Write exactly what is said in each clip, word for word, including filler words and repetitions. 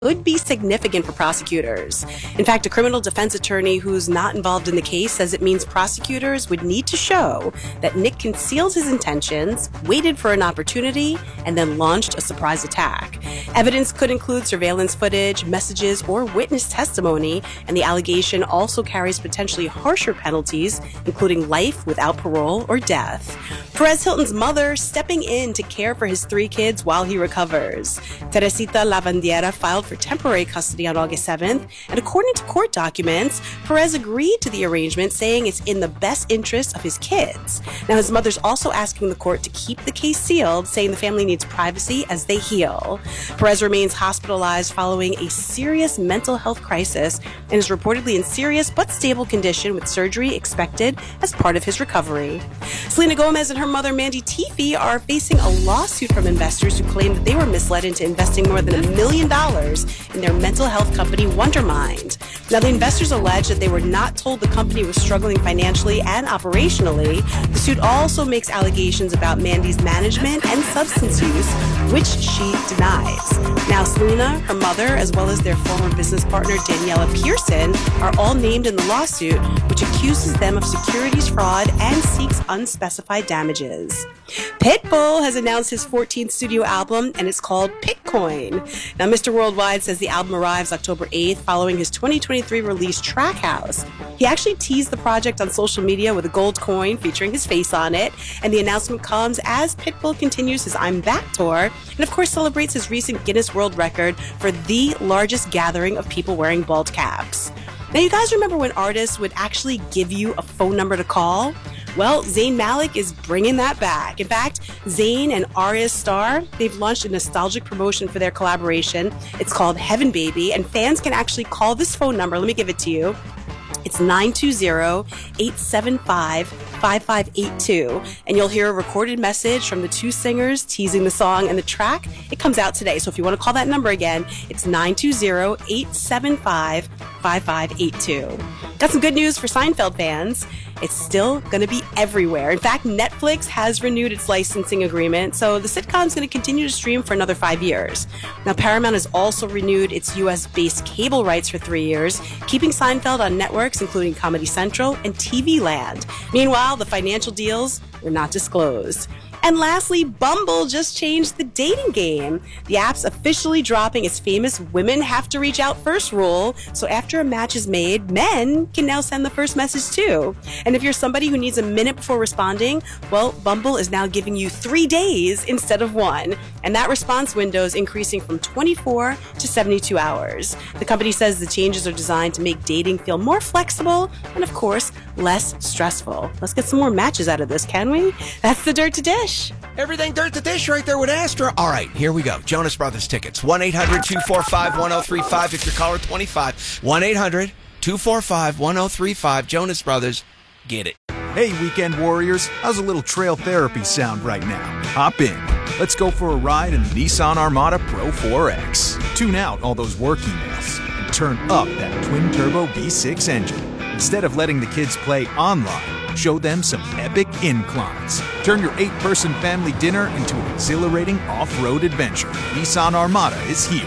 could be significant for prosecutors. In fact, a criminal defense attorney who's not involved in the case says it means prosecutors would need to show that Nick concealed his intentions, waited for an opportunity, and then launched a surprise attack. Evidence could include surveillance footage, messages, or witness testimony, and the allegation also carries potentially harsher penalties, including life without parole or death. Perez Hilton's mother stepping in to care for his three kids while he recovers. Teresita Lavandiera filed for temporary custody on August seventh, and according to court documents, Perez agreed to the arrangement, saying it's in the best interest of his kids. Now, his mother's also asking the court to keep the case sealed, saying the family needs privacy as they heal. Perez remains hospitalized following a serious mental health crisis and is reportedly in serious but stable condition with surgery expected as part of his recovery. Selena Gomez and her mother Mandy Teefey are facing a lawsuit from investors who claim that they were misled into investing more than a million dollars in their mental health company Wondermind. Now, the investors allege that they were not told the company was struggling financially and operationally. The suit also makes allegations about Mandy's management and substance use, which she denies. Now, Selena, her mother, as well as their former business partner Daniela Pearson, are all named in the lawsuit, which accuses them of securities fraud and seeks unspecified damages. Pitbull has announced his fourteenth studio album, and it's called Pitcoin. Now, Mister Worldwide says the album arrives October eighth following his twenty twenty-three release Trackhouse. He actually teased the project on social media with a gold coin featuring his face on it, and the announcement comes as Pitbull continues his I'm Back tour, and of course celebrates his recent Guinness World Record for the largest gathering of people wearing bald caps. Now, you guys remember when artists would actually give you a phone number to call? Well, Zayn Malik is bringing that back. In fact, Zayn and Arya Starr, they've launched a nostalgic promotion for their collaboration. It's called Heaven Baby, and fans can actually call this phone number. Let me give it to you. It's nine two zero, eight seven five, five five eight two, and you'll hear a recorded message from the two singers teasing the song and the track. It comes out today, so if you want to call that number again, it's nine two zero, eight seven five, five five eight two. Got some good news for Seinfeld fans. It's still going to be everywhere. In fact, Netflix has renewed its licensing agreement, so the sitcom's going to continue to stream for another five years. Now, Paramount has also renewed its U S-based cable rights for three years, keeping Seinfeld on networks including Comedy Central and T V Land. Meanwhile, the financial deals were not disclosed. And lastly, Bumble just changed the dating game. The app's officially dropping its famous women have to reach out first rule. So after a match is made, men can now send the first message too. And if you're somebody who needs a minute before responding, well, Bumble is now giving you three days instead of one. And that response window is increasing from twenty-four to seventy-two hours. The company says the changes are designed to make dating feel more flexible and, of course, less stressful. Let's get some more matches out of this, can we? That's the Dirt to Dish. Everything Dirt to Dish right there with Astra. All right, here we go. Jonas Brothers tickets. one eight hundred two four five one oh three five if you're caller twenty-five. one eight hundred two four five one oh three five. Jonas Brothers. Get it. Hey, weekend warriors. How's a little trail therapy sound right now? Hop in. Let's go for a ride in the Nissan Armada Pro four X. Tune out all those work emails and turn up that twin-turbo V six engine. Instead of letting the kids play online, show them some epic inclines. Turn your eight-person family dinner into an exhilarating off-road adventure. Nissan Armada is here.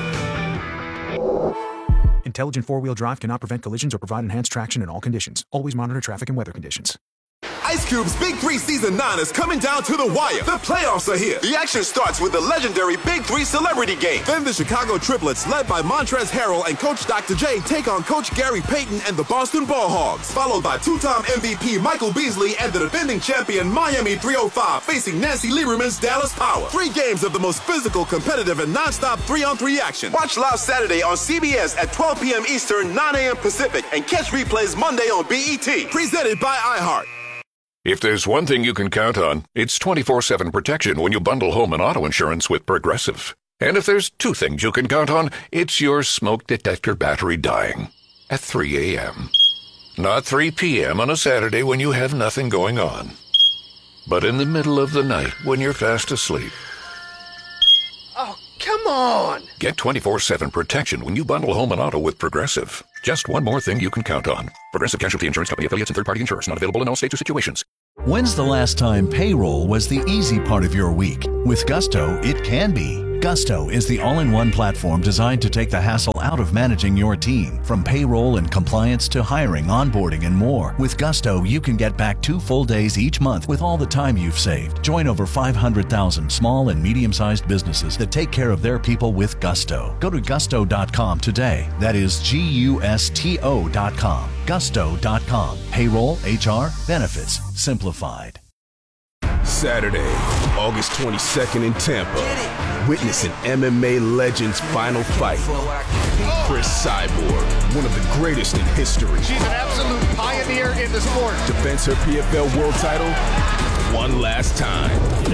Intelligent four-wheel drive cannot prevent collisions or provide enhanced traction in all conditions. Always monitor traffic and weather conditions. Ice Cube's Big Three Season nine is coming down to the wire. The playoffs are here. The action starts with the legendary Big Three Celebrity Game. Then the Chicago Triplets, led by Montrezl Harrell and Coach Doctor J, take on Coach Gary Payton and the Boston Ball Hogs. Followed by two-time M V P Michael Beasley and the defending champion Miami three oh five facing Nancy Lieberman's Dallas Power. Three games of the most physical, competitive, and non-stop three-on-three action. Watch live Saturday on C B S at twelve p.m. Eastern, nine a.m. Pacific, and catch replays Monday on B E T. Presented by iHeart. If there's one thing you can count on, it's twenty-four seven protection when you bundle home and auto insurance with Progressive. And if there's two things you can count on, it's your smoke detector battery dying at three a.m. Not three p.m. on a Saturday when you have nothing going on, but in the middle of the night when you're fast asleep. Oh, come on! Get twenty-four seven protection when you bundle home and auto with Progressive. Just one more thing you can count on. Progressive Casualty Insurance Company, affiliates, and third-party insurers. Not available in all states or situations. When's the last time payroll was the easy part of your week? With Gusto, it can be. Gusto is the all-in-one platform designed to take the hassle out of managing your team, from payroll and compliance to hiring, onboarding, and more. With Gusto, you can get back two full days each month with all the time you've saved. Join over five hundred thousand small and medium-sized businesses that take care of their people with Gusto. Go to gusto dot com today. That is G U S T O dot com. gusto dot com. Payroll, H R, benefits, simplified. Saturday, August twenty-second in Tampa. Witness an M M A legend's final fight. Chris Cyborg, one of the greatest in history. She's an absolute pioneer in the sport. Defends her P F L world title one last time.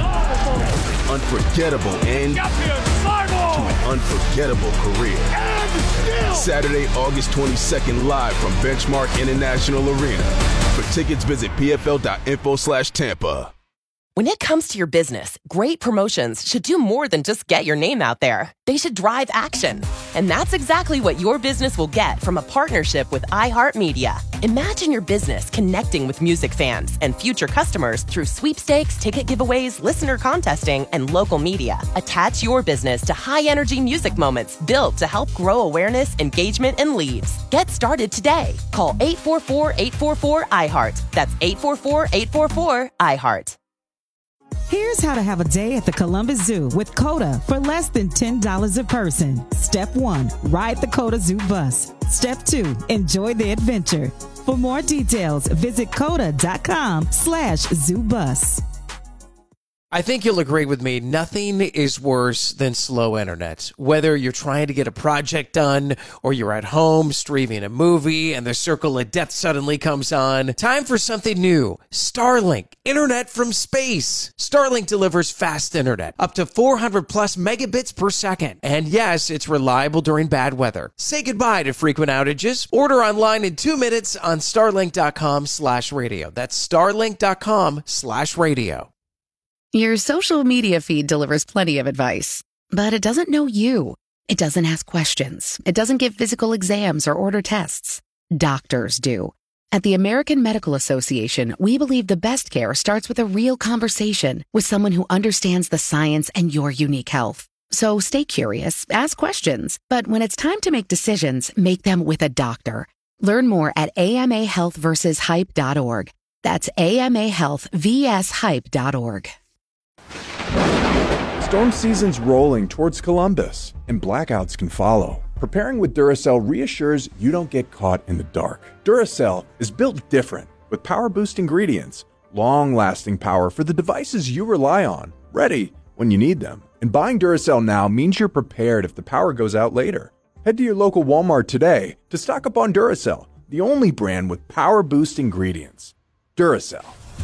Unforgettable end to an unforgettable career. Saturday, August twenty-second, live from Benchmark International Arena. For tickets, visit P F L dot info slash Tampa. When it comes to your business, great promotions should do more than just get your name out there. They should drive action. And that's exactly what your business will get from a partnership with iHeartMedia. Imagine your business connecting with music fans and future customers through sweepstakes, ticket giveaways, listener contesting, and local media. Attach your business to high-energy music moments built to help grow awareness, engagement, and leads. Get started today. Call eight four four, eight four four, I heart. That's eight four four, eight four four, I heart. Here's how to have a day at the Columbus Zoo with COTA for less than ten dollars a person. Step one, ride the COTA Zoo bus. Step two, enjoy the adventure. For more details, visit coda dot com slash zoo bus. I think you'll agree with me, nothing is worse than slow internet. Whether you're trying to get a project done or you're at home streaming a movie and the circle of death suddenly comes on, time for something new. Starlink, internet from space. Starlink delivers fast internet, up to four hundred plus megabits per second. And yes, it's reliable during bad weather. Say goodbye to frequent outages. Order online in two minutes on starlink dot com slash radio. That's starlink dot com slash radio. Your social media feed delivers plenty of advice, but it doesn't know you. It doesn't ask questions. It doesn't give physical exams or order tests. Doctors do. At the American Medical Association, we believe the best care starts with a real conversation with someone who understands the science and your unique health. So stay curious, ask questions, but when it's time to make decisions, make them with a doctor. Learn more at A M A health versus hype dot org. That's A M A health versus hype dot org. Storm season's rolling towards Columbus, and blackouts can follow. Preparing with Duracell reassures you don't get caught in the dark. Duracell is built different, with power-boost ingredients, long-lasting power for the devices you rely on, ready when you need them. And buying Duracell now means you're prepared if the power goes out later. Head to your local Walmart today to stock up on Duracell, the only brand with power-boost ingredients. Duracell.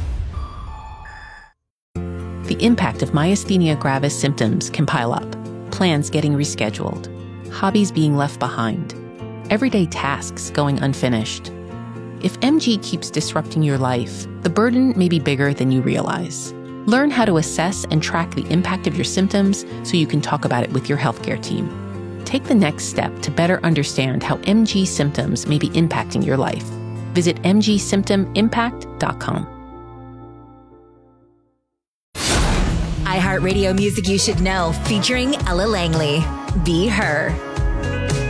The impact of myasthenia gravis symptoms can pile up. Plans getting rescheduled. Hobbies being left behind. Everyday tasks going unfinished. If M G keeps disrupting your life, the burden may be bigger than you realize. Learn how to assess and track the impact of your symptoms so you can talk about it with your healthcare team. Take the next step to better understand how M G symptoms may be impacting your life. Visit m g symptom impact dot com. iHeartRadio Music You Should Know, featuring Ella Langley. Be Her.